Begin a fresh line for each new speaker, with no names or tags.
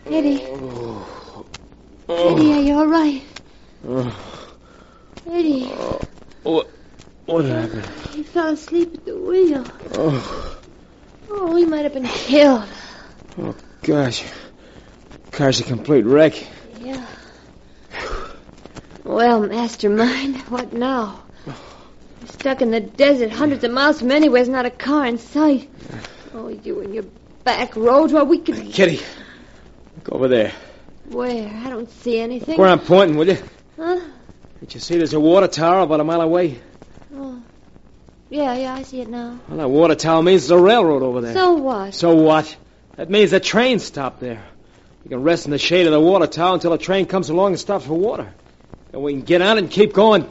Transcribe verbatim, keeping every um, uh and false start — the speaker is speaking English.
Eddie.
Oh.
Eddie, are you all right?
Oh.
Eddie.
Oh. What, what happened?
He fell asleep at the wheel.
Oh.
Oh, he might have been killed.
Oh, gosh. Car's a complete wreck.
Yeah. Well, mastermind, what now? You're stuck in the desert, hundreds of miles from anywhere, not a car in sight. Oh, you and your back roads, well, we could...
Kitty, look over there.
Where? I don't see anything.
Look where I'm pointing, will you?
Huh?
Did you see there's a water tower about a mile away?
Oh. Yeah, yeah, I see it now.
Well, that water tower means there's a railroad over there.
So what?
So what? That means the train stopped there. We can rest in the shade of the water tower until a train comes along and stops for water. And we can get on it and keep going